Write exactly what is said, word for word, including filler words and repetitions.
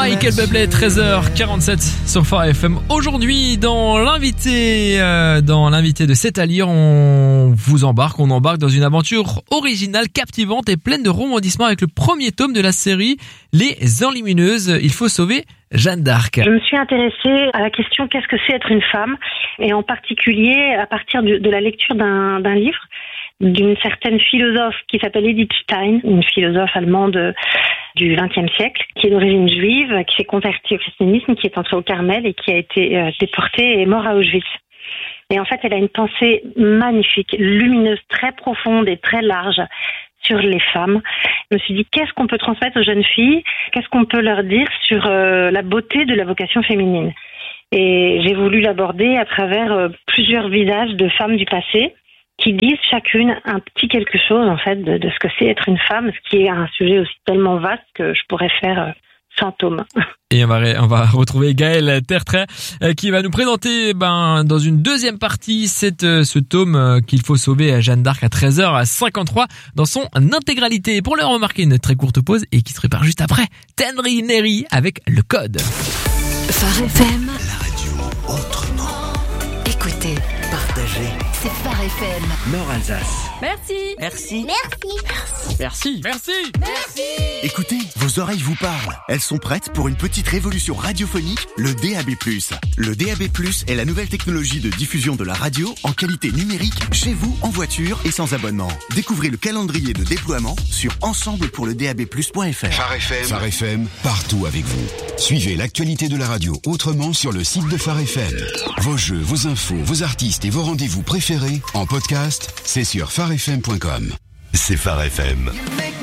Michael Bublé, treize heures quarante-sept sur Phare F M. Aujourd'hui, dans l'invité, euh, dans l'invité de C'est à lire, on vous embarque, on embarque dans une aventure originale, captivante et pleine de rebondissements avec le premier tome de la série Les Enlumineuses. Il faut sauver Jeanne d'Arc. Je me suis intéressée à la question qu'est-ce que c'est être une femme, et en particulier à partir de, de la lecture d'un, d'un livre d'une certaine philosophe qui s'appelle Edith Stein, une philosophe allemande du vingtième siècle, qui est d'origine juive, qui s'est convertie au christianisme, qui est entrée au Carmel et qui a été euh, déportée et morte à Auschwitz. Et en fait, elle a une pensée magnifique, lumineuse, très profonde et très large sur les femmes. Je me suis dit, qu'est-ce qu'on peut transmettre aux jeunes filles? Qu'est-ce qu'on peut leur dire sur euh, la beauté de la vocation féminine? Et j'ai voulu l'aborder à travers euh, plusieurs visages de femmes du passé, qui disent chacune un petit quelque chose en fait de, de ce que c'est être une femme, ce qui est un sujet aussi tellement vaste que je pourrais faire euh, cent tomes. Et on va, on va retrouver Gaëlle Tertrais euh, qui va nous présenter ben, dans une deuxième partie cette, euh, ce tome euh, qu'il faut sauver à Jeanne d'Arc à treize heures cinquante-trois dans son intégralité. Pour l'heure, on va marquer une très courte pause et qui se prépare juste après. Tenry Neri avec Le Code. Phare F M. La radio autrement. Écoutez. Partagez. C'est Phare F M. Nord Alsace. Merci. Merci. Merci. Merci. Merci. Merci. Écoutez, vos oreilles vous parlent. Elles sont prêtes pour une petite révolution radiophonique, le D A B plus. Le D A B plus est la nouvelle technologie de diffusion de la radio en qualité numérique chez vous, en voiture et sans abonnement. Découvrez le calendrier de déploiement sur ensemble pour le D A B plus point F R. Phare F M. Phare F M, partout avec vous. Suivez l'actualité de la radio autrement sur le site de Phare F M. Vos jeux, vos infos, vos artistes et vos rendez-vous préférés en podcast, c'est sur phare f m point com. C'est Phare F M.